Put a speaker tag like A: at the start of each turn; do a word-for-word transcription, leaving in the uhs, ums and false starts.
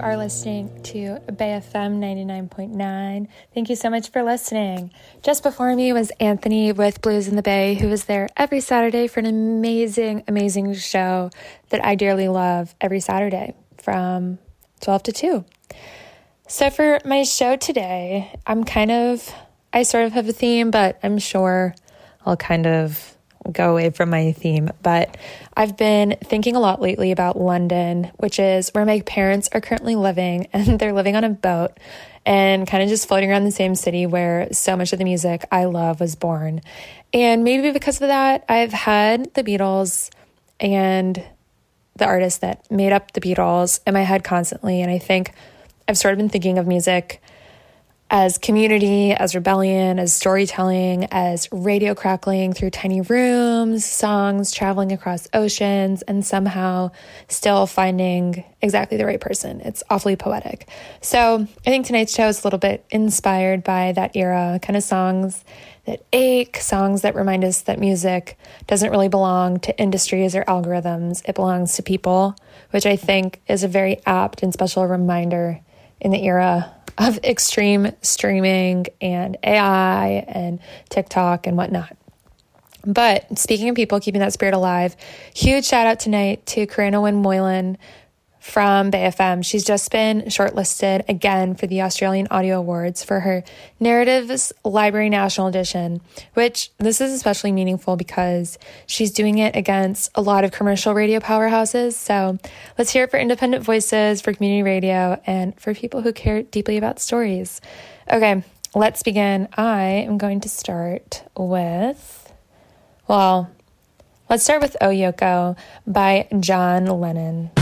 A: are listening to Bay F M ninety-nine point nine. Thank you so much for listening. Just before me was Anthony with Blues in the Bay, who is there every Saturday for an amazing, amazing show that I dearly love every Saturday from twelve to two. So for my show today, I'm kind of, I sort of have a theme, but I'm sure I'll kind of go away from my theme, but I've been thinking a lot lately about London, which is where my parents are currently living, and they're living on a boat and kind of just floating around the same city where so much of the music I love was born. And maybe because of that, I've had the Beatles and the artists that made up the Beatles in my head constantly, and I think I've sort of been thinking of music as community, as rebellion, as storytelling, as radio crackling through tiny rooms, songs traveling across oceans, and somehow still finding exactly the right person. It's awfully poetic. So I think tonight's show is a little bit inspired by that era, kind of songs that ache, songs that remind us that music doesn't really belong to industries or algorithms. It belongs to people, which I think is a very apt and special reminder in the era of extreme streaming and A I and TikTok and whatnot. But speaking of people keeping that spirit alive, huge shout out tonight to Corinna Wynn Moylan from Bay F M. She's just been shortlisted again for the Australian Audio Awards for her Narratives Library National Edition, which this is especially meaningful because she's doing it against a lot of commercial radio powerhouses. So let's hear it for independent voices, for community radio, and for people who care deeply about stories. Okay, let's begin. I am going to start with, well, let's start with Oh Yoko by John Lennon.